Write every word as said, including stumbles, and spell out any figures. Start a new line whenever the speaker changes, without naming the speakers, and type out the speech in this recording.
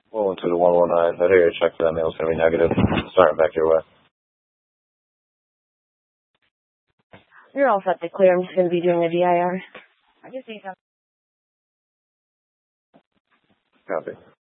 Well, into the one one nine. I think your check for that mail is going to be negative. Starting back your way.
You're all set to clear. I'm just going to be doing a D I R. I can see something.
Copy.